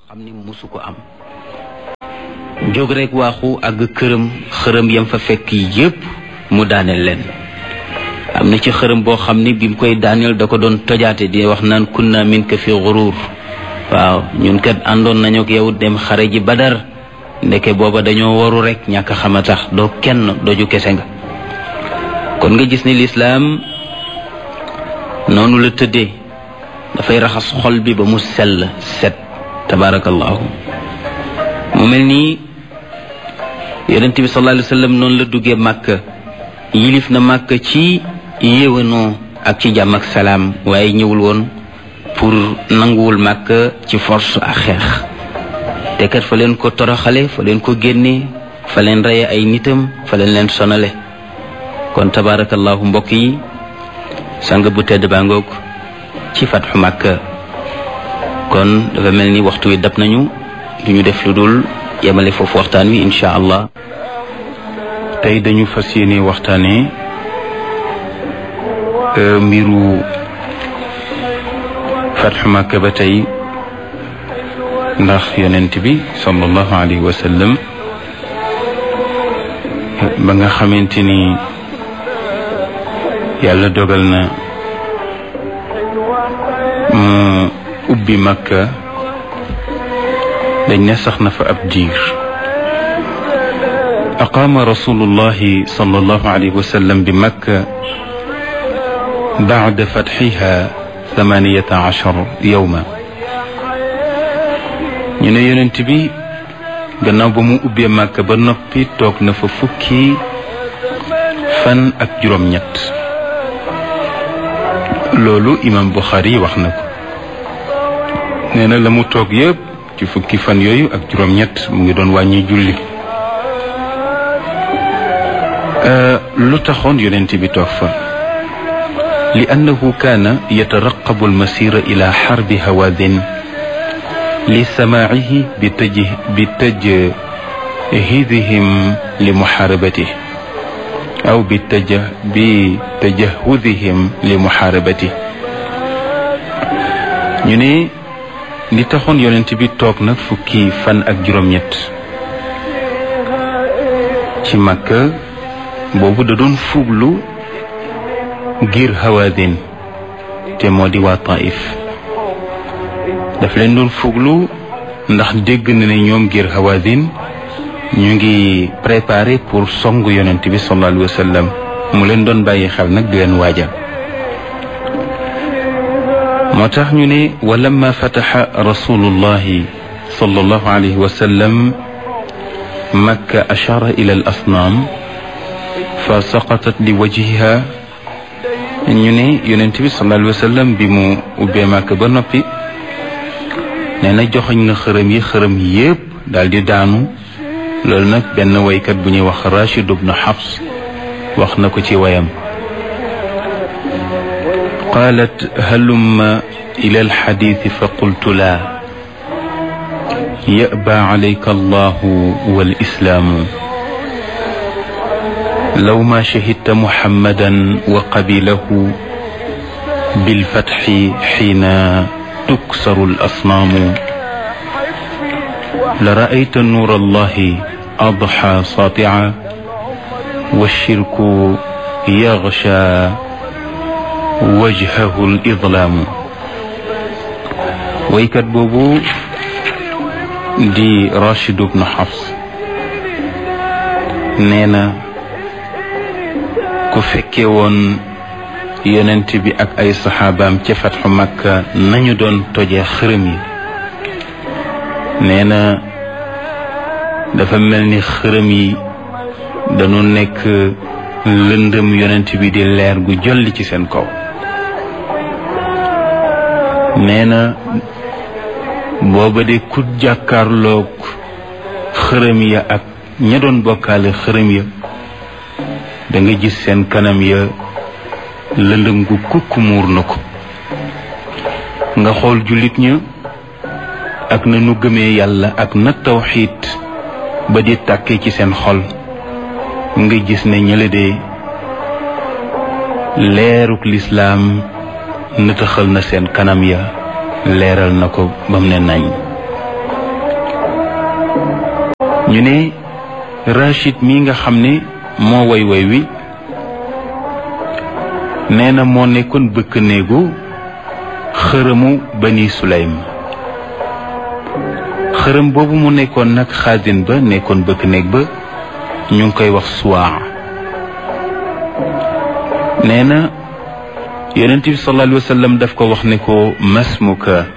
xam ni musu ko am jóg rek waaxu àgg këram xërëm yam fa fekk yépp mu daaneel leen am na ci xërëm boo xam ni bi mu koy daaneel da ko doon tojaate di wax naan kunna minka fi gurur waaw ñun kat àndoon nañu ak yow dem xare ji Badar ndeke booba dañoo waru rek ñàkk xama tax doo kenn doju kese nga kon nga gis ni lislaam noonu la tëddee dafay raxas xol bi ba mu sell set tabarakallahu mu mel nii yonent bi sallallahu alayhi wa sallam noonu la duggee Màkka yilif na Màkka ci yéwénoo ak ci jàmm ak salaam waaye ñëwul woon pour nanguwul Màkka ci force ak xeex te kat fa leen ko toroxale fa leen ko génne fa leen reye ay nitam fa leen sonale kon tabarakallahu mbokk yi sang bu tedd baa ngoog ci fatxu Màkka kon dafa mel ni waxtu wi dab nañu duñu def lu dul yemale foofu waxtaan wi insha allah tey dañu fas yéene waxtaane mbiru fatxu Màkka ba tey ndax yonent bi sallallahu alayhi wa sallam ba nga xamante ni yàlla dogal na mu ubbi Makka dañ ne sax na fa ab diir aqaama rasulullahi sallallahu alayhi wa sallam bi Makka ba'da fatxiha 18 yawma ñu ne yonent bi gannaaw ba mu ubbee Makka ba noppi toog na fa fukki fan ak juróom-ñett loolu imam Bukhari wax na ko nee na la mu toog yépp ci fukki fan yooyu ak juróom-ñett mu ngi doon wàññi julli lu taxoon yonent bi toog fa li annahu kaana yataraqabu almasira ila xarbi hawaazin li samaacihi bi tajhidihim li muxaarabatih aw bi tajahudihim li muxaarabati ñu ne li taxoon yonent bi toog nag fukki fan ak juróom-ñett ci Makka boobu da doon fuglu ngir Hawaazin te moo di waa Taif daf leen doon fuglu ndax dégg na ne ñoom ngir Hawaazin ñu ngi préparé pour songu yonent bi sallallahu alayhi wa sallam mu leen doon bàyyi xel nag di leen waajal moo tax ñu ne wa lamma fataxa rasulullahi sallallahu alayhi wa sallam Makka ashara ila al asnaam fa saqatat li wajhiha ñu ne yonent bi sallallahu alayhi wa sallam bi mu ubbee Makka ba noppi nee na joxoñ na xërëm yi yépp daal di daanu loolu nag benn waykat bu ñuy wax Rashid ibn Hafs wax na ko ci wayam qaalat halumma ila alxadiisi fa qultu laa ya'baa alayka allahu walislaamu law ma shahidta muhammadan wa qabilahu bilfatxi xiina tuksaru alasnaamu la ra'ayta nuur allahi adxa saati'a wa shirku yaxsha wajhahu al-idlaamu waykat boobu di Rashid ibn Hafs nee na ku fekke woon yonent bi ak ay saxaabaam ca fatxu Makka nañu doon tojee xërëm yi nee na dafa mel ni xërëm yi dañu nekk lëndëm yonent bi di leer gu jolli ci seen kaw nee na booba de ku jàkkaarloog xërëm ya ak ña doon bokkaale xërëm ya da nga gis seen kanam ya lëndëm gu kukk muur na ko nga xool jullit ña ak na nu gëmee yàlla ak na tawxiid ba di tàkkee ci seen xol nga gis ne ñële de leeruk lislaam nëtëxal na seen kanam ya leeral na ko ba mu ne nañ ñu ne Rachid mi nga xam ne moo way wi nee na moo nekkoon bëkk néegu xërëmu Bani Sulaym. xërëm boobu mu nekkoon nag xaasin ba nekkoon bëkk néeg ba ñu ngi koy wax Suwaa. nee na Yonent bi sallallahu alayhi wa sallam daf ko wax ne ko masmuka,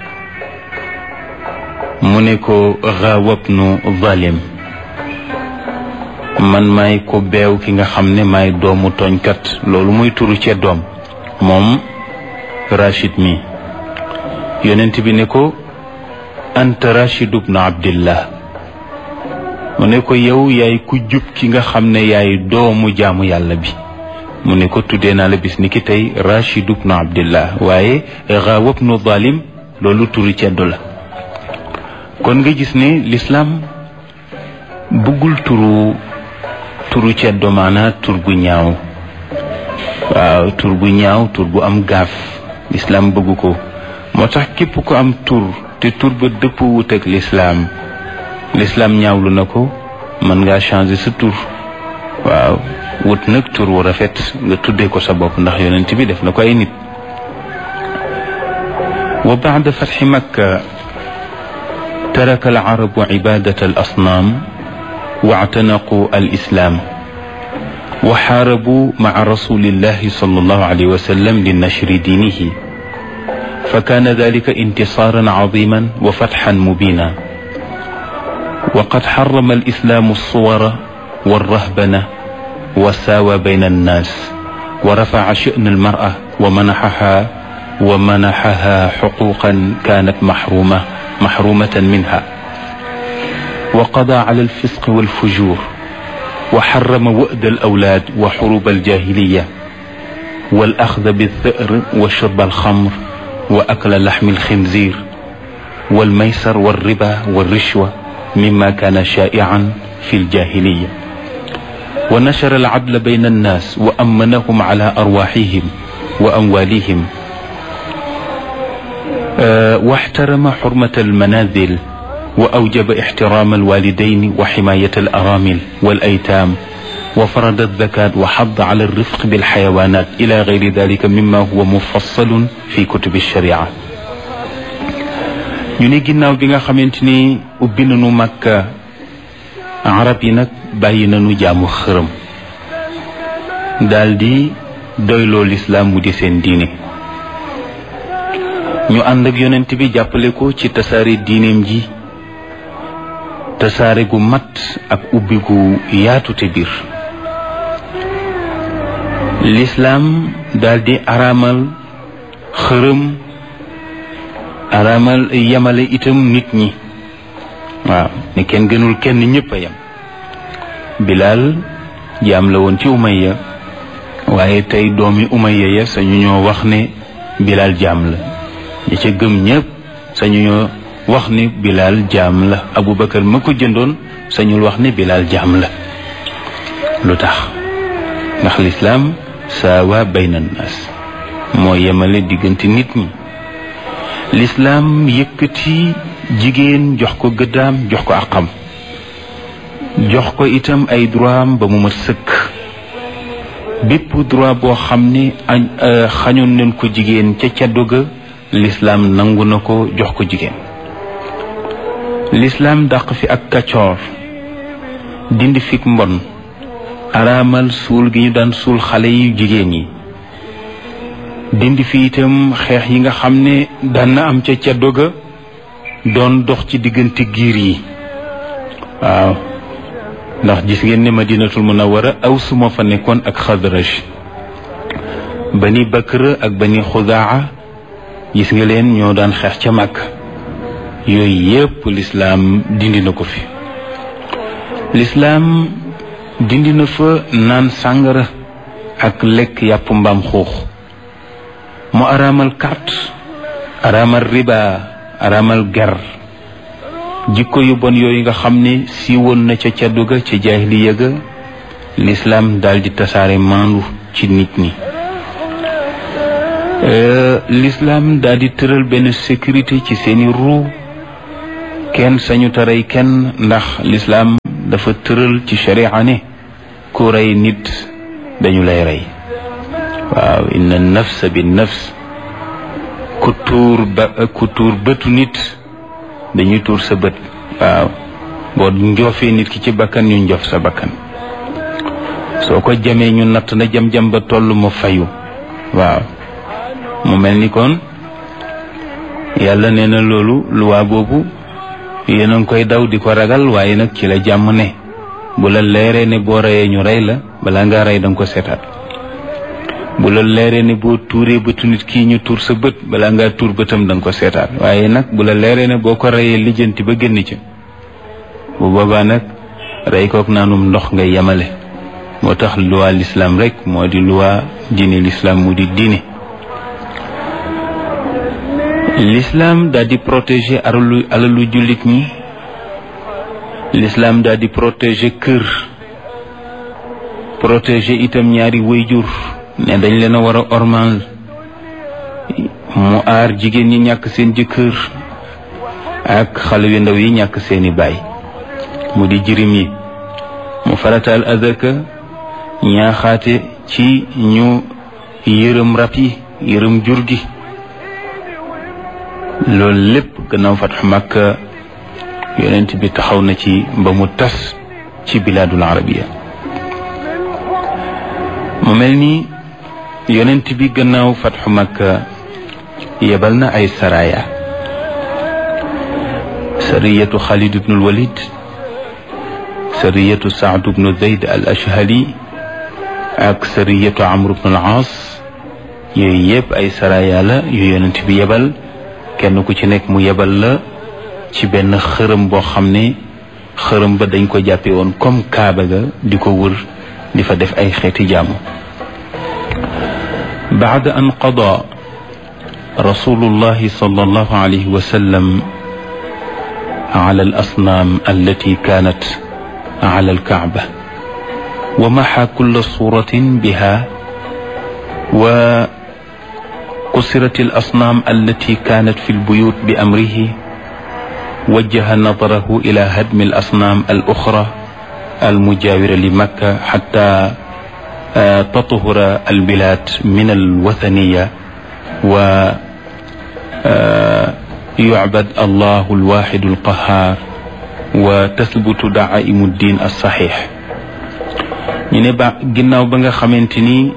mu ne ko Ghaawabnu Zalim, man maay ko beew ki nga xam ne maay doomu tooñkat. loolu muy turu ci doom moom Rachid mi. Yonent bi ne ko anta Rachid ibn Abdillah, mu ne ko yow yaay ku jub ki nga xam ne yaay doomu jaamu yàlla bi. mu ne ko tuddee naa la bis ni ki tey Rachid ibn Abdillah, waaye Ghaawabnu Zalim loolu turu ceddo la. kon nga gis ne l'islam bëggul turu ceddo, maanaa tur bu ñaaw. waaw, tur bu ñaaw, tur bu am gaaf, l'islam bëggu ko. moo tax képp ku am tur te tur ba dëpp wut ak l'islam ñaawlu na ko, mën ngaa changer sa tur. waaw, wut nag tur wu rafet nga tuddee ko sa bopp, ndax yonent bi def na ko ay nit. wa ba'da fatxi Makka taraka al-arabu cibaadata al-asnaam واعتنقوا الإسلام وحاربوا مع رسول الله صلى الله عليه وسلم لنشر دينه، فكان ذلك انتصارا عظيما وفتحا مبينا. وقد حرم الإسلام الصور والرهبنة وساوى بين الناس ورفع شأن المرأة ومنحها حقوقا كانت محرومة منها، وقضى على الفسق والفجور، وحرم وأد الأولاد وحروب الجاهلية والأخذ بالثأر وشرب الخمر وأكل لحم الخنزير والميسر والربا والرشوة مما كان شائعا في الجاهلية، ونشر العدل بين الناس وأمنهم على أرواحهم وأموالهم، واحترم حرمة المنازل وأوجب احترام الوالدين وحماية الأرامل والأيتام، وفرض الزكاة وحض على الرفق بالحيوانات إلى غير ذلك مما هو مفصل في كتب الشريعة. ñu ne ginnaaw bi nga xamante ni ubbi nañu Makka, arab yi nag bàyyi nañu jaamu xërëm, daldi doyloo lislaam mu di seen diine. ñu ànd ak yonent bi jàppale ko ci tasaare diineem ji, tasaare gu mat ak ubbi gu yaatu te biir. lislaam daldi araamal xërëm, araamal yemale itam nit ñi. waaw, ne kenn gënul kenn, ñëpp a yem. Bilaal jaam la woon ci Umayya, waaye tey doomi Umayya ya sañu ñoo wax ne Bilaal jaam la. ñi ca gëm ñëpp sañu ñoo wax ne Bilaal jaam la. Abubakar ma ko jëndoon sañul wax ne Bilaal jaam la. lu tax? ndax lislaam saawa bayna naas, moo yemale diggante nit ñi. lislaam yëkkati jigéen jox ko gëddaam, jox ko àqam, jox ko itam ay droitam ba mu mat sëkk. bépp droit boo xam ne xañoon nañ ko jigéen ca caddu ga, lislaam nangu na ko jox ko jigéen. lislaam dàq fi ak kaccoor, dindi fi mbon, araamal suul gi ñu daan suul xale yu jigéen yi, dindi fi itam xeex yi nga xam ne daan na am ca caddu ga, doon dox ci diggante giir yi. waaw, ndax gis ngeen ne Madinatul Munawwara Aws moo fa nekkoon ak Xadraj. Bani Bakr ak Bani Xudaa gis nga leen, ñoo daan xeex ca Makka. yooyu yépp lislaam dindi na ko fi. lislaam dindi na fa naan sàngara ak lekk yàpp mbaam xuux. mu araamal carte, araamal riba, araamal ger, jikko yu bon yooyu nga xam ne siiwoon na ca caddu ga, ca jaahiliya ga. lislaam daldi tasaare maandu ci nit ñi. lislaam daldi tëral benn sécurité ci seeni ruu, kenn sañu taray kenn, ndax lislaam dafa tëral ci sharia ne ku rey nit dañu lay rey waaw inna nafsa bin nafs ku tuur bëtu nit dañuy tuur sa bët waaw boo njoofee nit ki ci bakkan ñu njof sa bakkan soo ko jamee ñu natt na jam-jam ba toll mu fayu waaw mu mel ni kon yàlla nee na loolu luwaa boobu yéen a ngi koy daw di ko ragal waaye nag ci la jàmm ne bu la leeree ne boo reyee ñu rey la balaa ngaa rey danga ko seetaat bu la leeree ne boo tuuree bëtu nit kii ñu tuur sa bët balaa ngaa tuur bëtam danga ko seetaat waaye nag bu la leeree ne boo ko reyee lijjanti ba génn ci bu boobaa nag rey kook naanum ndox nga yemale moo tax luwaa l'islam rek moo di luwaa diine l'islam mu di diine l'islam daal di protéger alalu jullit ñi l'islam daal di protéger kër protéger itam ñaari wayjur ne dañ leen a war a ormal mu aar jigéen ñi ñàkk seen jëkkër ak xale yu ndaw yi ñàkk seeni baay mu di jirim yi mu farataal azaka ñaaxaate ci ñu yërëm rab yi yërëm jur gi loolu lépp gannaaw fatxu Makka yonent bi taxaw na ci ba mu tas ci bilaadul arabiya mu mel ni yonent bi gannaaw fatxu Makka yebal na ay saraya sariyatu Xaalid ibnul Walid sariyatu Saad ibnu Zayd al Ashhali ak sariyatu Amr ibnul Aas yooyu yëpp ay saraya la yu yonent bi yebal kenn ku ci nekk mu yebal la ci benn xërëm boo xam ne xërëm ba dañ ko jàppe woon comme kaaba ga di ko wër di fa def ay xeeti jaamu baada an qada rasulullahi sallallahu alayhi wa sallam ala al asnaam allati kanat ala al kaaba wa maxa kulla suratin biha wa قصرت الأصنام التي كانت في البيوت بأمره وجه نظره إلى هدم الأصنام الأخرى المجاورة لمكة حتى تطهر البلاد من الوثنية ويعبد الله الواحد القهار وتثبت دعائم الدين الصحيح ginnaaw ba nga xamante ni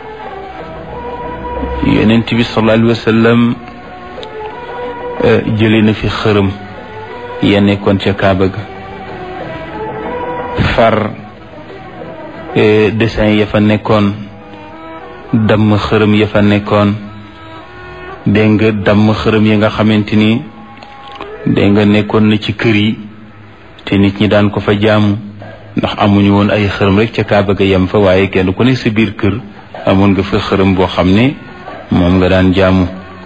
yonent bi sallallahu alayhi wa sallam jëlee na fi xërëm ya nekkoon ca Kaaba ga far dessin ya fa nekkoon damm xërëm ya fa nekkoon dégg nga damm xërëm ya nga xamante ni dégg nga nekkoon na ci kër yi te nit ñi daan ko fa jaamu ndax amuñu woon ay xërëm rek ca Kaaba ga yem fa waaye kenn ku ne sa biir kër amoon nga fa xërëm boo xam ne moom nga daan jaamu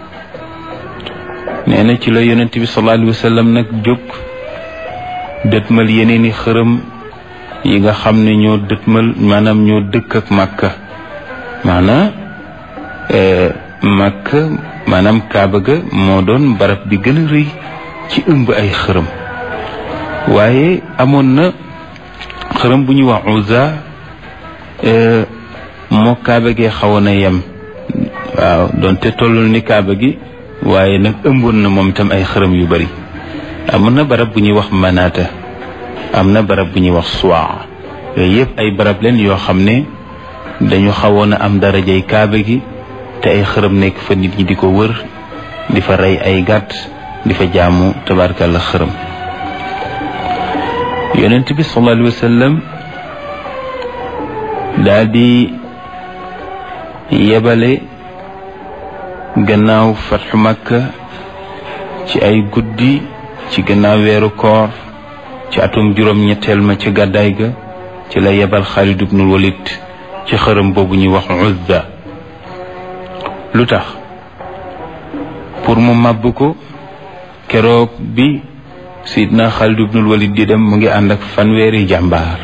nee na ci la yonent bi sallallahu alayhi wa sallam nag jóg dëtmal yeneeni xërëm yi nga xam ne ñoo dëtmal maanaam ñoo dëkk ak Makka Makka maanaam Kaaba ga moo doon barab bi gën a rëy ci ëmb ay xërëm waaye amoon na xërëm bu ñuy wax Uzza moo Kaaba gee xawoon a yem waaw doonte tollul ni Kaaba gi waaye nag ëmboon na moom itam ay xërëm yu bari amoon na barab bu ñuy wax Manaata am na barab bu ñuy wax Suwaa yooyu yëpp ay barab leen yoo xam ne dañu xawoon a am darajay Kaaba gi te ay xërëm nekk fa nit ñi di ko wër di fa rey ay gàtt di fa jaamu tabaarkalla xërëm yonent bi sallallahu alayhi wa sallam daal di yebale gannaaw fatxu Makka ci ay guddi ci gannaaw weeru koor ci atum juróom-ñetteel ma ci gàddaay ga ci la yebal Xaalid ibnul Walid ci xërëm boobu ñuy wax Uzza lu tax pour mu màbb ko keroog bi Sidna Xaalid ibnul Walid di dem mu ngi ànd ak fanweeri jàmbaar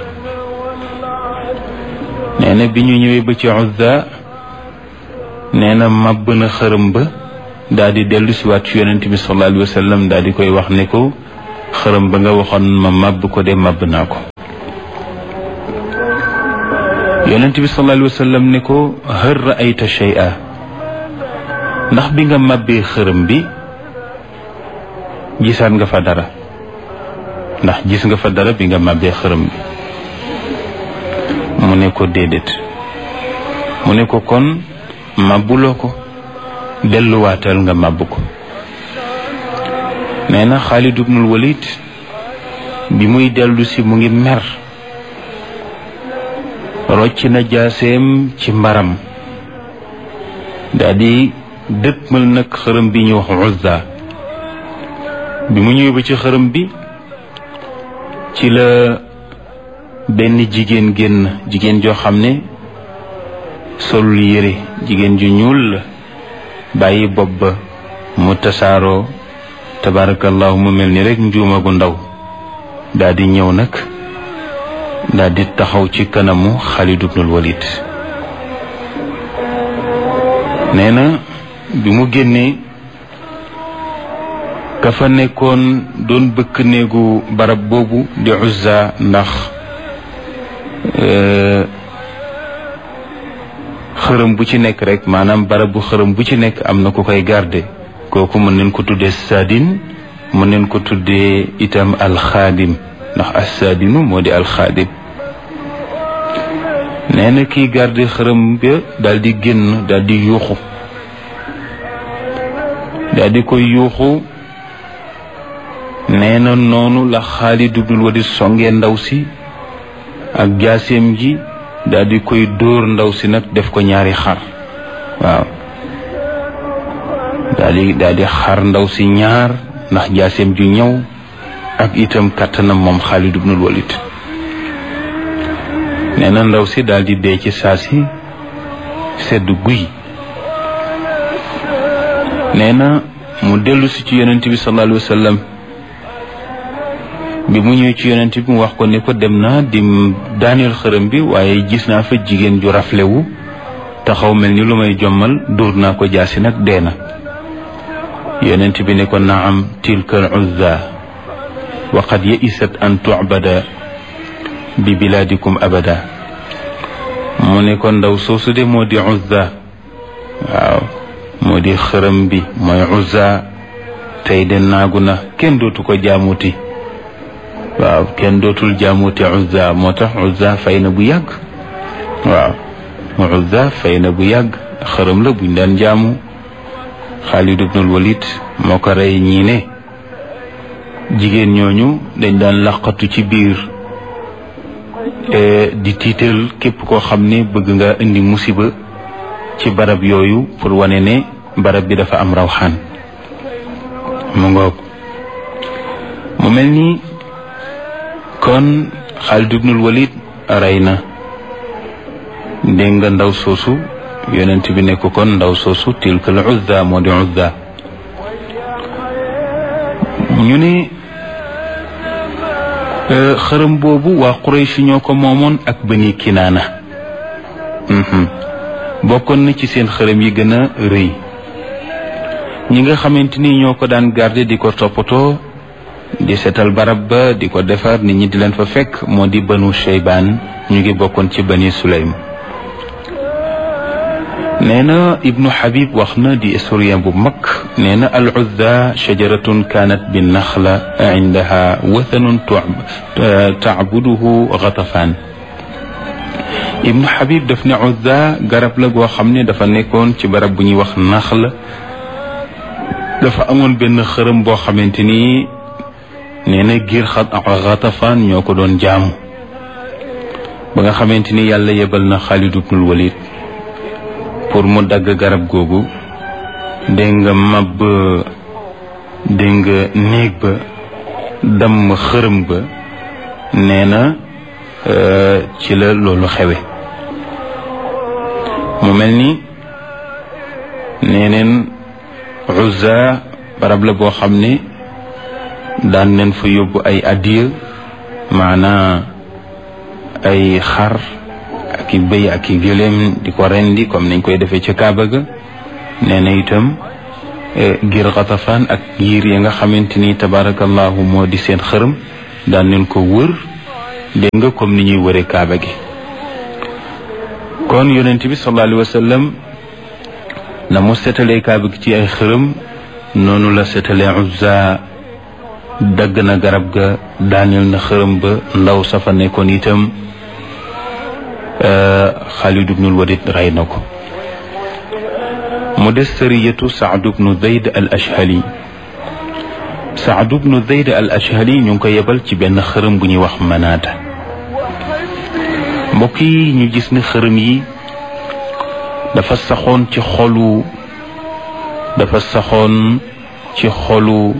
nee na bi ñu ñëwee ba ci Uzza nee na màbb na xërëm ba daal di dellu si waat ci yonent bi sallallahu alayhi wa sallam daal di koy wax ne ko xërëm ba nga waxoon ma màbb ko de màbb naa ko yonent bi sallallahu alayhi wa sallam ne ko hal ra'ayta shay'a, ndax bi nga màbbee xërëm bi gisaat nga fa dara, ndax gis nga fa dara bi nga màbbee xërëm bi? mu ne ko déedéet. mu ne ko kon màbbuloo ko, delluwaatal nga màbb ko. nee na Xaalid ibnul Walid bi muy dellu si mu ngi mer, rocc na jaaseem ci mbaram, daldi dëppmal nag xërëm bi ñu wax Uzza. bi mu ñëwee ba ci xërëm bi ci la benn jigéen génn, jigéen joo xam ne solul yére, jigéen ju ñuul la, bàyyi bopp ba mu tasaaroo tabarakallahu mu mel ni rek njuuma gu ndaw, daldi ñëw nag daldi taxaw ci kanamu Xaalid ibnul Walid. nee na bi mu génnee ka fa nekkoon doon bëkk néegu barab boobu di Uzza, ndax xërëm bu ci nekk rek, maanaam barab bu xërëm bu ci nekk am na ku koy garde. kooku mën neen ko tuddee saadin, mën neen ko tuddee itam alxaadim, ndax assaadinu moo di alxaadim. nee na kii garde xërëm ba daldi génn, daldi yuuxu, daldi koy yuuxu. nee na noonu la Xaalid ibnul Walid songee ndaw si ak jaaseem ji, daldi koy dóor ndaw si nag def ko ñaari xar. waaw, daldi xar ndaw si ñaar ndax jaaseem ju ñëw ak itam kàttanam moom Xaalid ibnul Walid. nee na ndaw si daldi dee ci saa si sedd guy. nee na mu dellu si ci yonent bi sallallahu alayhi wa sallam. bi mu ñëwee ci yonent bi mu wax ko ne ko dem naa di daaneel xërëm bi, waaye gis naa fa jigéen ju raflewu taxaw mel ni lu may jommal, dóor naa ko jaasi nag dee na. yonent bi ne ko naam tilka al Uzza wa qad ya'isat an tu'bada bi biladikum abada. mu ne ko ndaw soosu de moo di Uzza. waaw, moo di xërëm bi mooy Uzza. tey de naagu na, kenn dootu ko jaamuti. waaw, kenn dootul jaamuti Uzza. moo tax Uzza fay na bu yàgg. waaw, Uzza fay na bu yàgg. xërëm la buñ daan jaamu. Xaalid ibnul Walid moo ko rey. ñii ne jigéen ñooñu dañ daan laqatu ci biir di tiital képp koo xam ne bëgg nga indi musiba ci barab yooyu, pour wane ne barab bi dafa am rawxaan. mu ngoog, mu mel ni kon Xaalid ibnul Walid rey na. dégg nga ndaw soosu, yonent bi ne ko kon ndaw soosu tilka al Uzza moo di Uzza. ñu ne xërëm boobu waa Quraysh ñoo ko moomoon ak Bani Kinaana. bokkoon na ci seen xërëm yi gën a rëy. ñi nga xamante ni ñoo ko daan garder di ko toppatoo, di seetal barab ba, di ko defar, nit ñi di leen fa fekk, moo di Banu Shaybaan. ñu ngi bokkoon ci Bani Sulaym. nee na Ibnu Habib wax na, di historien bu mag, nee na al Uzza shajaratun kaanat bi naxla indaha wathanun tacbuduhu Ghatafaan. Ibnu Habib daf ne Uzza garab la goo xam ne dafa nekkoon ci barab bu ñuy wax Naxla. dafa amoon benn xërëm boo xamante ni nee na giir Ghatafaan ñoo ko doon jaamu. ba nga xamante ni yàlla yebal na Xaalid ibnul Walid pour mu dagg garab googu, dégg nga mab, dégg nga néeg ba, damm xërëm ba. nee na ci la loolu xewe. mu mel ni neeneen Uzza barab la boo xam ne daan neen fa yóbbu ay addiya, maanaa ay xar ak i bëy ak i gëléem di ko rendi comme nañ koy defee ca Kaaba ga. nee na itam ngir Ghatafaan ak ngir ya nga xamante ni tabarakallahu moo di seen xërëm daan neen ko wër, dégg nga comme ni ñuy wëree Kaaba gi. kon yonent bi sallallahu alayhi wa sallam na mu setalee kaaba gi ci ay xërëm noonu la setalee Uzza dagg na garab ga daaneel na xërëm ba ndaw safa nekkoon itam Xaalid ibnul Walid rey na ko. mu des sariyatu Saad ibnu Zayd al Ashhali. Saad ibnu Zayd al Ashhali ñu ngi ko yebal ci benn xërëm bu ñuy wax Manaata. mbokk yi ñu gis ne xërëm yi dafa saxoon ci xolu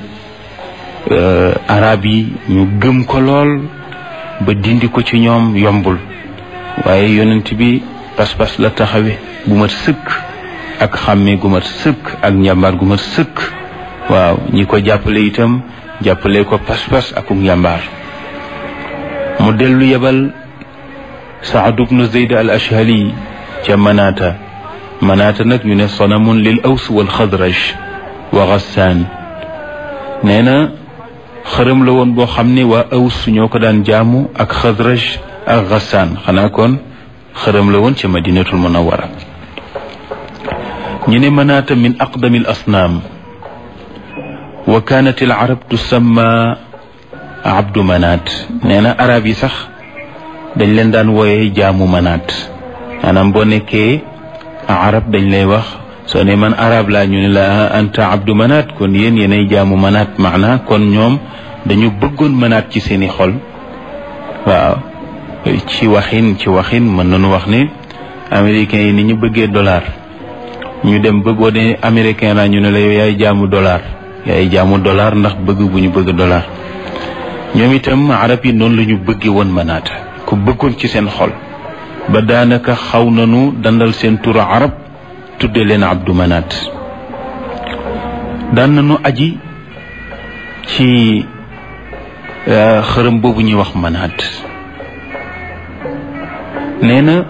arab yi ñu gëm ko lool ba dindi ko ci ñoom yombul, waaye yonent bi pas-pas la taxawe bu mat sëkk ak xàmmee gu mat sëkk ak njàmbaar gu mat sëkk. waaw ñi ko jàppale itam jàppale ko pas-pas ak njàmbaar. mu dellu yebal Saad ibnu Zayd al Ashhali ca Manaata. Manaata nag ñu ne sanamun lil aws wal xadraj wa Gassaan. nee na xërëm la woon boo xam ne waa aws ñoo ko daan jaamu ak xadraj ak Gassaan. xanaa kon xërëm la woon ca Madinatul Munawwara. ñu ne Manaata min aqdami al asnaam wa kaanat al arab tusamma abdu Manaat. nee na arab yi sax dañ leen daan wooye jaamu Manaat. maanaam boo nekkee arab dañ lay wax soo ne man arab laa ñu ne la anta abdu Manaat, kon yéen yéenay jaamu Manaat. maana kon ñoom dañu bëggoon Manaat ci seeni xol. waaw ci waxin mën nañu wax ne américains yi ni ñu bëggee dollar, ñu dem bëggoo ne américain la ñu ne la yow yaay jaamu dollar ndax bëgg bu ñu bëgg dollar. ñoom itam arab yi noonu la ñu bëggee woon Manaat, ku bëggoon ci seen xol ba daanaka xaw nañu dandal seen turu arab tudde leen abdu Manaat. daan nañu aji ci xërëm boobu ñuy wax Manaat. nee na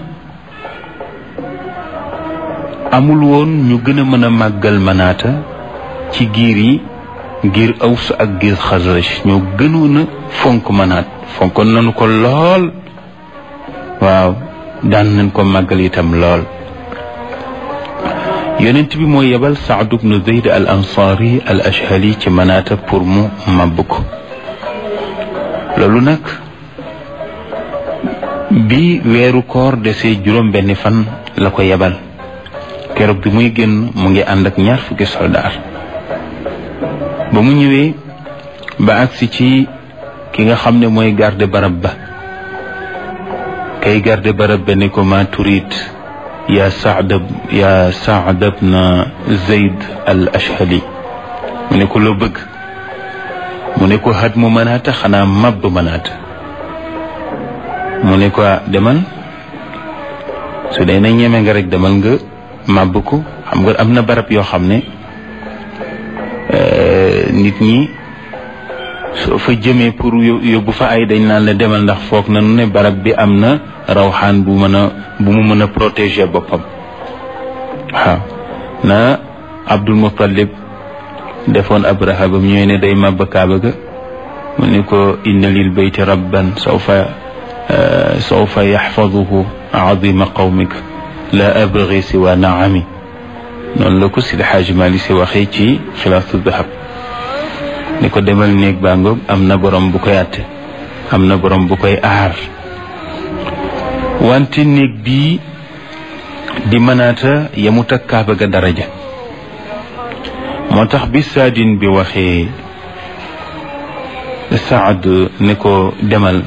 amul woon ñu gën a mën a màggal Manaata ci giir yi, giir Aws ak giir Xasraj ñoo gënoon a fonk Manaat, fonkoon nañu ko lool. waaw daan nañ ko màggal itam lool. yonent bi moo yebal Saad ibnu Zayd al Ansaari al Ashhali ci Manaata pour mu màbb ko. loolu nag bi weeru koor desee juróom benni fan la ko yebal. keroog bi muy génn mu ngi ànd ak 20 fukki soldaar. ba mu ñëwee ba agsi ci ki nga xam ne mooy garde barab ba, kay garde barab ba ne ko ma turid ya Saad ibn Zayd al Ashhali. mu ne ko loo bëgg? mu ne ko hadmu Manaata, xanaa màbb Manaata. mu ne ko demal, su dee na ñeme nga rek demal nga màbb ko. xam nga am na barab yoo xam ne nit ñi soo fa jëmee pour yóbbu fa ay dañ naan la demal ndax foog nañu ne barab bi am na rawxaan bu mu mën a protéger boppam. waaw na Abdul Muttalib defoon Abraha ba mu ñëwee ne day màbb Kaaba ga, mu ne ko inna lil bayti rabban sawfa yaxfaduhu azima qawmik la abgi siwa naami. noonu la ko Sidi Xaaji Maalik Si waxee ci Xilaasu Dahab ni ko demal néeg baa ngoog, am na borom bu koy àtte, am na borom bu koy aar. wante néeg bii di Manaata yemut ak Kaaba ga daraja. moo tax bi Saadin bi waxee Saad ne ko demal,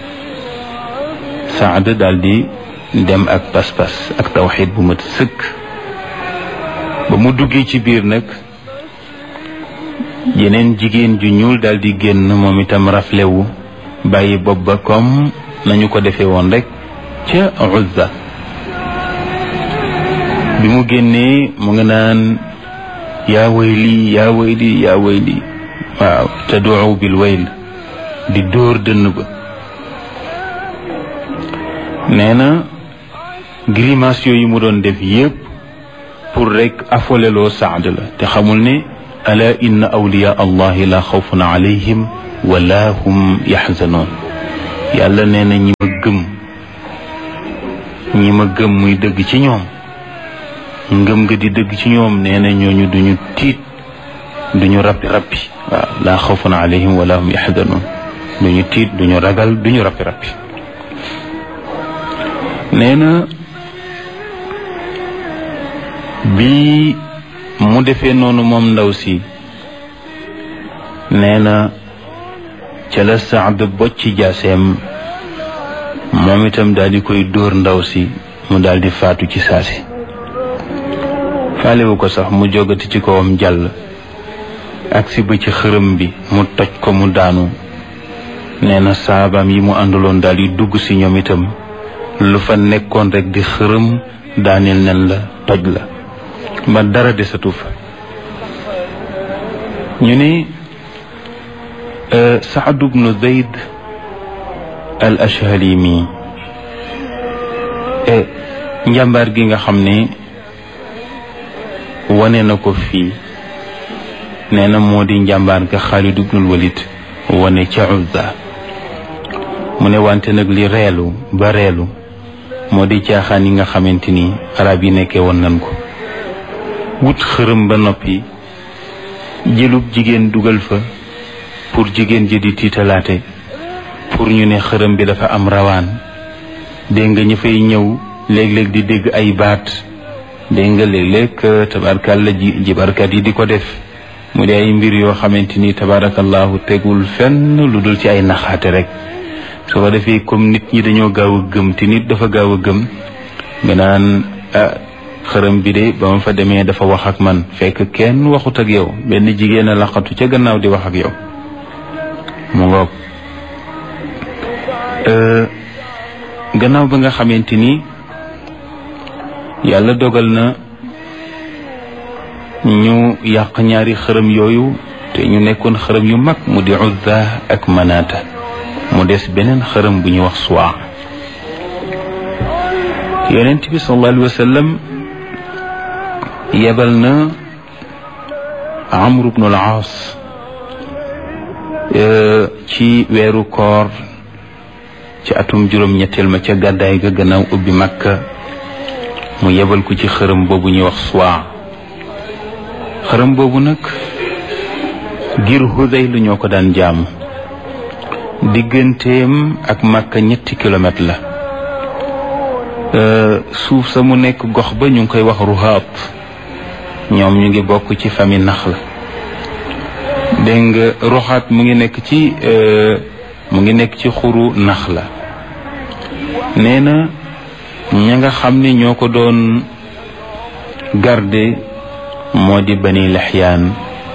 Saad daal di dem ak pas-pas ak tawxiid bu mat sëkk. ba mu duggee ci biir nag yeneen jigéen ju ñuul daal di génn moom itam raflewu bàyyi bopp ba comme nañu ko defee woon rek ca Uzza. bi mu génnee mu nga naan yaa wayli yaa wayli yaa wayli, waaw tad'u bil wayl, di dóor dënn ba. nee na grimace yooyu mu doon def yépp pour rek afoleloo Saad la, te xamul ne ala inna awliya allahi la xawfun alayhim wala hum yaxzanoon. yàlla nee na ñi ma gëm ñi ma gëm muy dëgg ci ñoom ngëm nga di dëgg ci ñoom nee na ñooñu duñu tiit duñu rappi waaw laa xawfun alayhim wala hum yaxzanun duñu tiit duñu ragal duñu rappi nee na bi mu defee noonu moom ndaw si nee na ca la Saad bocci jaaseem moom itam daal di koy dóor ndaw si mu daal di faatu ci saasi faalewu ko sax mu jógati ci kawam jàll agsi ba ci xërëm bi mu toj ko mu daanu nee na saabaam yi mu àndaloon daal di dugg si ñoom itam lu fa nekkoon rek di xërëm daaneel nen la toj la ba dara desatu fa ñu ne Saad ibnu Zayd al Ashhali mi njàmbaar gi nga xam ne wane na ko fii nee na moo di njàmbaar ga Xaalid ibnul Walid wane ca Uzza mu ne wante nag li reelu ba reelu moo di caaxaan yi nga xamante ni arab yi nekkee woon nañ ko wut xërëm ba noppi jëlub jigéen dugal fa pour jigéen ji di tiitalaate pour ñu ne xërëm bi dafa am rawaan dégg nga ñu fay ñëw léeg-léeg di dégg ay baat dégg nga léeg-léeg tabarakalla jibarkat yi di ko def mu di ay mbir yoo xamante ni tabarakallahu tegul fenn lu dul ci ay naxaate rek su ko defee comme nit ñi dañoo gaaw a gëm te nit dafa gaaw a gëm nga naan xërëm bi de ba ma fa demee dafa wax ak man fekk kenn waxut ak yow benn jigéen a laqatu ca gannaaw di wax ak yow mu ngoog gannaaw ba nga xamante ni yàlla dogal na ñu yàq ñaari xërëm yooyu te ñu nekkoon xërëm yu mag mu di Uzza ak Manaata mu des beneen xërëm bu ñuy wax Suwaa yonent bi sallallahu alayhi wa sallam yebal na Amr ibn al-Aas ci weeru koor ci atum juróom-ñetteel ma ca gàddaay ga gannaaw ubbi Makka mu yebal ko ci xërëm boobu ñuy wax Suwaa xërëm boobu nag ngir Hudayl ñoo ko daan jaamu digganteem ak Makka 3 kilomètre la suuf sa mu nekk gox ba ñu ngi koy wax Ruhaat ñoom ñu ngi bokk ci famille Naxla dégg nga Ruhaat mu ngi nekk ci xuru Naxla nee na ña nga xam ne ñoo ko doon garde moo di Bani Lahyaan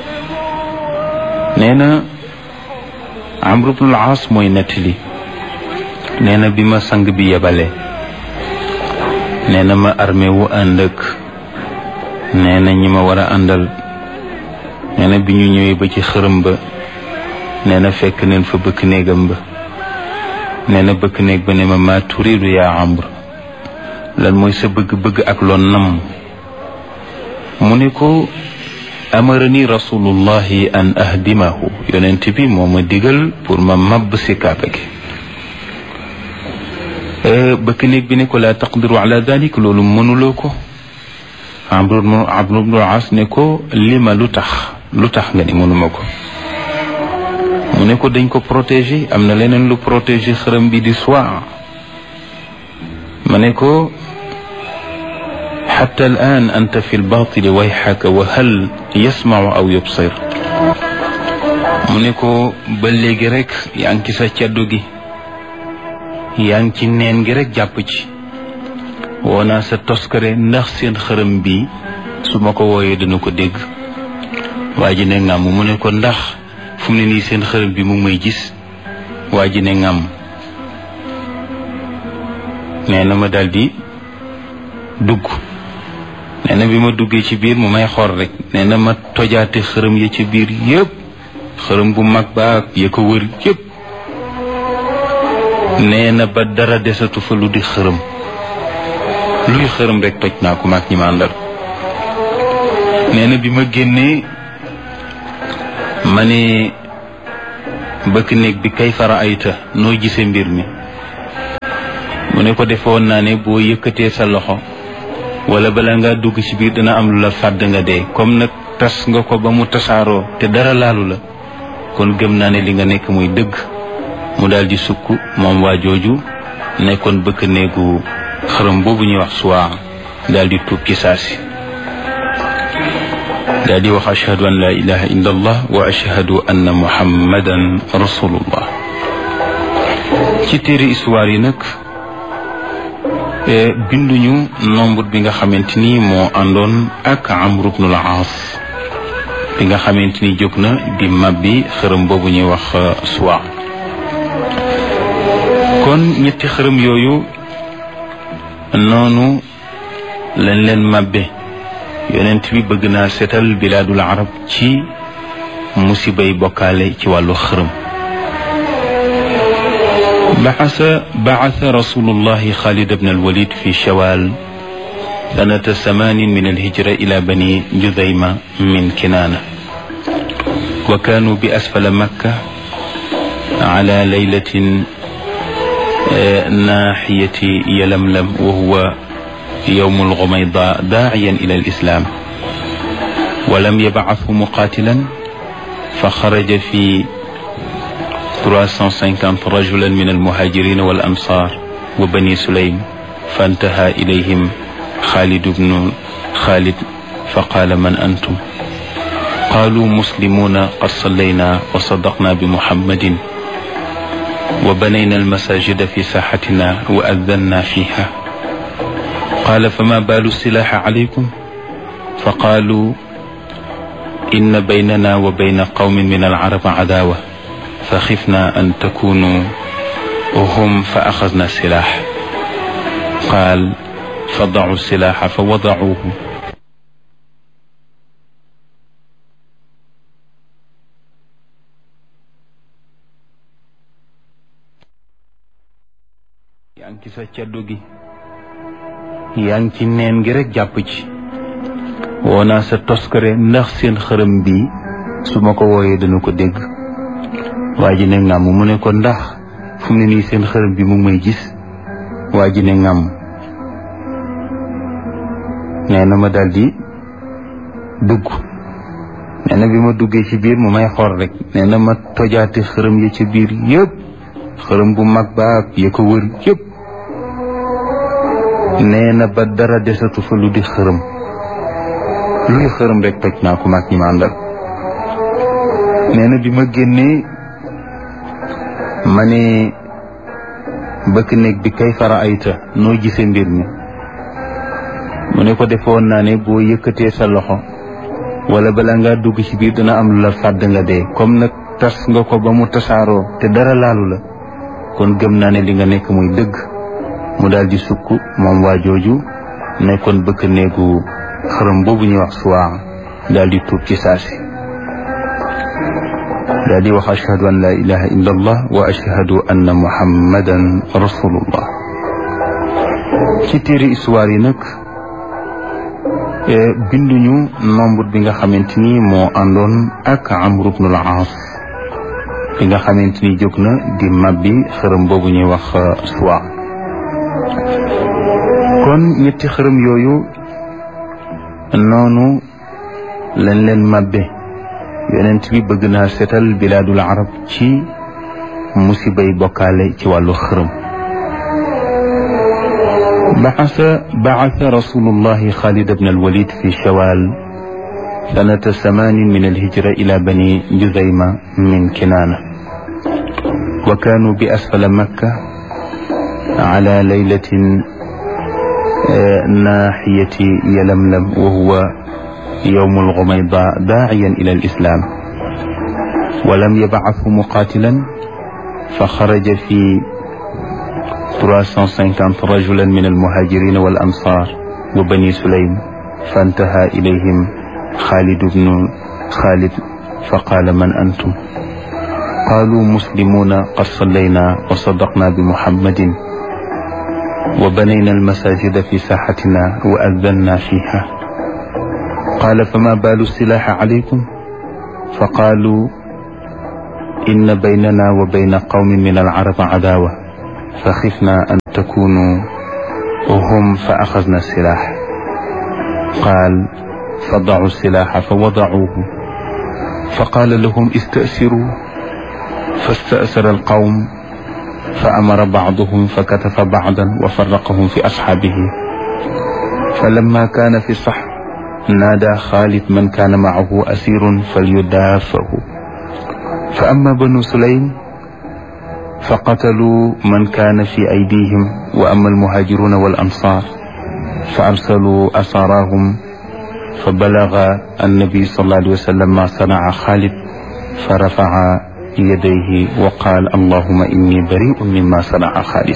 nee na Amr ibn al-As mooy nettali nee na bi ma sang bi yebale nee na ma armé wu ànd ak nee na ñi ma war a àndal nee na bi ñu ñëwee ba ci xërëm ba nee na fekk neen fa bëkk néegam ba nee na bëkk néeg ba ne ma turiidu yaa Amr lan mooy sa bëgg-bëgg ak loon nam mu ne ko amarani rasulullahi an ahdimahu yonent bi moo ma digal pour ma mabb si kaaba gi bëkk néeg bi ne ko laa taqdiru ala dalik loolu mënuloo ko Amr ibn al-As ne ko lima lu tax nga ni mënuma ko mu ne ko dañ ko protéger am na leneen lu protéger xërëm bi di Suwaa ma ne ko xatta al-aan anta fi al-baatil wayxaka wa hal yasmau aw yubsir mu ne ko ba léegi rek yaa ngi ci sa caddu gi yaa ngi ci neen gi rek jàpp ci woo naa sa toskare ndax seen xërëm bi su ma ko wooyee dana ko dégg waa ji ne ngàmm mu ne ko ndax fu mu ne nii seen xërëm bi mu ngi may gis waa ji ne ngàmm nee na ma daldi dugg nee na bi ma duggee ci biir mu may xool rek nee na ma tojaate xërëm ya ci biir yépp xërëm bu mag ba ya ko wër yépp nee na ba dara desatu fa lu di xërëm luy xërëm rek toj naa ko maag ñi ma àndal nee na bi ma génnee ma ne bëkk néeg bi kay fara ayta noo gisee mbir mi mu ne ko defoon naa ne boo yëkkatee sa loxo wala bala nga dugg ci biir dina am lu la fàdd nga dee comme nag tas nga ko ba mu tasaaroo te dara laalu la kon gëm naa ne li nga nekk muy dëgg mu daal di sukk moom waa jooju nekkoon bëkk néegu xërëm boobu ñuy wax Suwaa daal di tuub ci saasi daal di wax ashhadu an la ilaha illa allah wa ashhadu anna muhammadan rasulullah. ci téere histoire yi nag binduñu nombre bi nga xamante ni moo àndoon ak Amr ibn al-Aas bi nga xamante ni jóg na di mabbi xërëm boobu ñuy wax Suwaa. kon ñetti xërëm yooyu noonu lañ leen mabbe yonent bi bëgg naa seetal bilaadul arab ci musibay bokkaale ci wàllu xërëm. بعث رسول الله خالد بن الوليد في شوال سنة 8 من الهجرة إلى بني جذيمة من كنانة وكانوا بأسفل مكة على ليلة ناحية يلملم وهو يوم الغميضاء داعيا إلى الإسلام ولم يبعثه مقاتلا فخرج في 350 رجلا من المهاجرين والأنصار وبني سليم فانتهى إليهم خالد بن خالد فقال من أنتم؟ قالوا مسلمون قد صلينا وصدقنا بمحمد وبنينا المساجد في ساحتنا وأذنا فيها. قال فما بال السلاح عليكم؟ فقالوا إن بيننا وبين قوم من العرب عداوة فخفنا أن تكونوا هم فأخذنا السلاح. قال فضعوا السلاح فوضعوه. yaa ngi ci sa caddu gi yaa ngi ci neen gi rek jàpp ci woo naa sa toskare ndax seen xërëm bi su ma ko wooyee dana ko dégg. waa ji ne ngàmm mu ne ko ndax fu mu ne nii seen xërëm bi mu ngi may gis. waa ji ne ngàmm nee na ma daldi dugg nee na bi ma duggee ci biir mu may xool rek nee na ma tojaate xërëm ya ci biir yëpp xërëm bu mag baak ya ko wër yëpp nee na ba dara desatu fa lu di xërëm luy xërëm rek toj naa ko mag ñi ma àndal. nee na bi ma génnee ma ne bëkk néeg bi kay fara ayta noo gisee mbir mi mu ne ko defoon naa ne boo yëkkatee sa loxo wala bala nga dugg ci biir dina am lu la fàdd nga dee comme nag tas nga ko ba mu tasaaroo te dara laalu la kon gëm naa ne li nga nekk muy dëgg mu daal di sukk moom waa jooju nekkoon bëkk néegu xërëm boobu ñuy wax Suwaa daal di tuub ci saasi daal di wax ashhadu an la ilaha illa allah wa ashhadu anna muhammadan rasulullah. ci téere histoire yi nag binduñu nombre bi nga xamante ni moo àndoon ak Amr ibn al-Aas bi nga xamante ni jóg na di mabbi xërëm boobu ñuy wax Suwaa. kon ñetti xërëm yooyu noonu lañ leen mabbe yonent bi bëgg naa seetal bilaadul arab ci musibay bokkaale ci wàllu xërëm. بعث رسول الله خالد بن الوليد في شوال سنة 8 من الهجرة إلى بني جذيمة من كنانة وكانوا بأسفل مكة على ليلة ناحية يلملم وهو يوم الغميضاء داعيا إلى الإسلام ولم يبعثه مقاتلا فخرج في 350 رجلا من المهاجرين والأنصار وبني سليم فانتهى إليهم خالد بن خالد فقال من أنتم؟ قالوا مسلمون قد صلينا وصدقنا بمحمد وبنينا المساجد في ساحتنا وأذنا فيها. قال فما بال السلاح عليكم؟ فقالوا إن بيننا وبين قوم من العرب عداوة فخفنا أن تكونوا هم فأخذنا السلاح. قال فضعوا السلاح فوضعوه، فقال لهم استأسروا، فاستأسر القوم، فأمر بعضهم فكتف بعضا وفرقهم في أصحابه. فلما كان في الصح نادى خالد من كان معه أسير فليدافعه. فأما بنو سليم فقتلوا من كان في أيديهم، وأما المهاجرون والأنصار فأرسلوا أساراهم. فبلغ النبي صلى الله عليه وسلم ما صنع خالد فرفع يديه وقال اللهم إني بريء مما صنع خالد.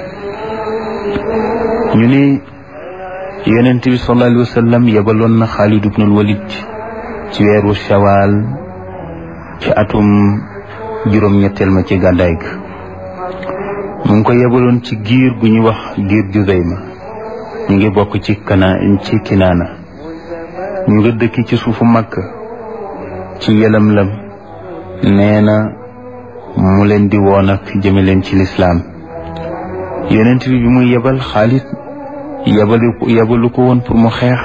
ñu ne Yonent bi sallallahu alayhi wa sallam yebaloon na Xaalid ibnul Walid ci weeru Shawaal ci atum juróom-ñetteel ma ci gàddaay ga. mu ngi ko yebaloon ci giir gu ñuy wax giir Juzayma. ñu ngi bokk ci Kinaana. ñu nga dëkk ci suufu Makka ci Yalamlam. nee na mu leen di woon ak jëme leen ci lislaam. Yonent bi muy yebal Xaalid yebalu ko woon pour mu xeex,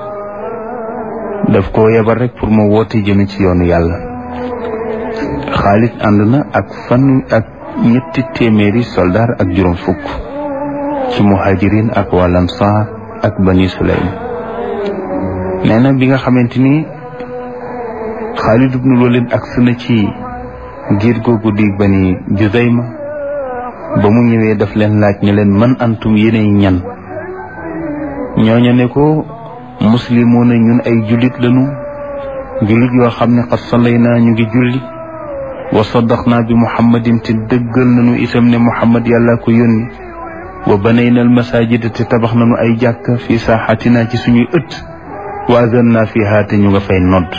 daf ko yebal rek pour mu woote jëme ci yoonu yàlla. Xaalid ànd na ak ñetti téeméeri soldaar ak juróom fukk ci muhajirin ak wal ansaar ak bani Sulaym. nee na bi nga xamante ni Xaalid ibnul Walid agsi na ci giir googu di bani Juzayma, ba mu ñëwee daf leen laaj ne leen man antum yéenay ñan. ñooñu ne ko muslimoona, ñun ay jullit lañu, jullit yoo xam ne qad sallayna, ñu ngi julli, wa saddaqna bi muhammadin, te dëggal nañu itam ne muhammad yàlla ko yónni, wa banayna al masajida, te tabax nañu ay jàkka fi saaxatina ci suñuy ëtt, wa azanna fiha, te ñu nga fay nodd.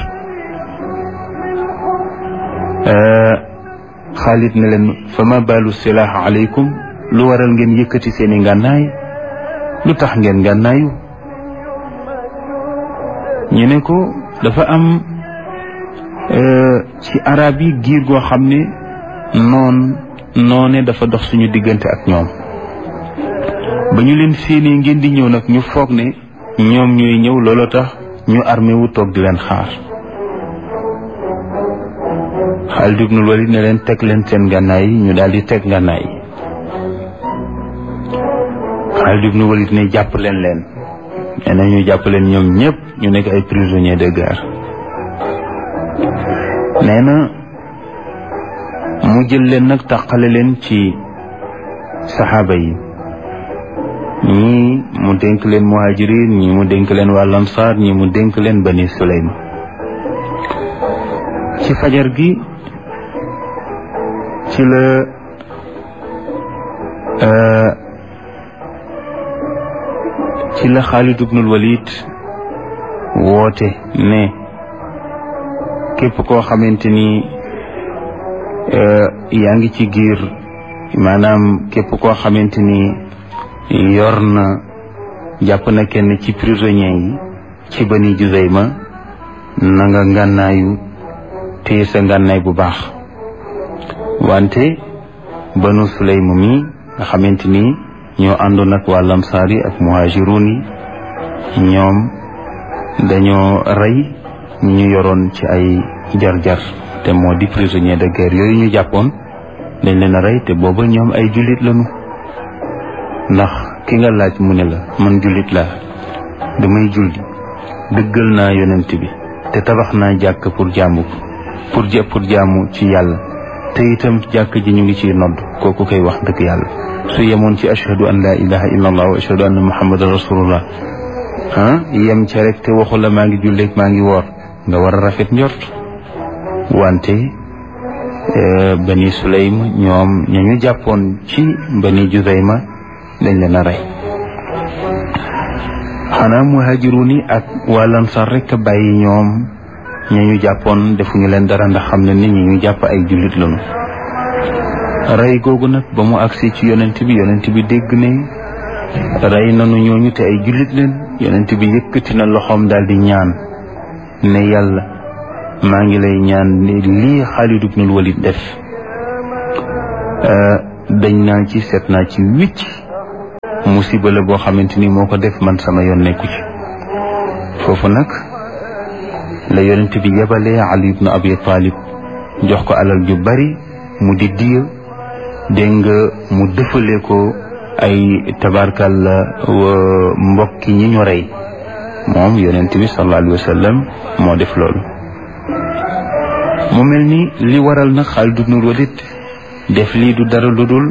Xaalid ne leen fa ma baalu silaaha aleykum, lu waral ngeen yëkkati seeni ngànnaay, lu tax ngeen ngànnaayu. ñu ne ko dafa am ci arab yi giir goo xam ne noone dafa dox suñu diggante ak ñoom. ba ñu leen séenee ngeen di ñëw nag ñu foog ne ñoom ñooy ñëw, looloo tax ñu armé wu toog di leen xaar. Xaalid ibnul Walid ne leen teg leen seen ngànnaay yi, ñu daal di teg ngànnaay yi. Xaalid ibnul Walid ne jàpp leen. nee na ñu jàpp leen ñoom ñëpp, ñu nekk ay prisonniers de guerre. nee na mu jël leen nag tàqale leen ci saxaaba yi. ñii mu dénk leen muhajirin, ñii mu dénk leen wal ansaar, ñii mu dénk leen bani Sulaym. ci fajar gi ci la Xaalid ibnul Walid woote ne képp koo xamante ni yaa ngi ci giir, maanaam képp koo xamante ni yor na jàpp na kenn ci prisonniers yi ci bani Juzayma, na nga ngànnaayu téye sa ngànnaay bu baax. wante banu Sulaym mi nga xamante ni ñoo àndoon ak waa Ansaar yi ak muhaajiruun yi, ñoom dañoo rey ñu yoroon ci ay jar-jar, te moo di prisonnier de guerre yooyu ñu jàppoon. dañ leen a rey te booba ñoom ay jullit lañu. ndax ki nga laaj mu ne la man jullit laa, damay julli, dëggal naa yonent bi, te tabax naa jàkk pour jaamu ci yàlla, te itam jàkk ji ñu ngi ciy nodd, kooku koy wax dëgg yàlla. su yemoon ci ashhadu an la ilaha illa allah wa ashhadu anna muhammadan rasulullah yem ca rek te waxu la maa ngi julleeg maa ngi woor, nga war a rafet njort. wante bani Sulaym ñoom ñu jàppoon ci bani Juzayma dañ leen a rey. xanaa muhaajiruun yi ak waa Ansaar rek a bàyyi ñoom ñu jàppoon defuñu leen dara, ndax xam ne nit ñi ñu jàpp ay jullit lañu. rey googu nag ba mu agsi ci yonent bi dégg ne rey nanu ñooñu te ay jullit leen. yonent bi yëkkati na loxoom daal di ñaan ne yàlla maa ngi lay ñaan ne lii Xaalid ibnul Walid def dañ naa ci seet naa ci wicc musiba la boo xamante ni moo ko def man sama yoon nekku ci foofu nag la yonent bi yebalee Ali ibn Abi Talib jox ko alal ju bari mu di diya dégg nga mu dëfale ko ay tabarkalla mbokki ñi ñu rey moom yonent bi sallallahu alayhi wa sallam moo def loolu mu mel ni li waral nag Xaalid ibn Walid def lii du dara lu dul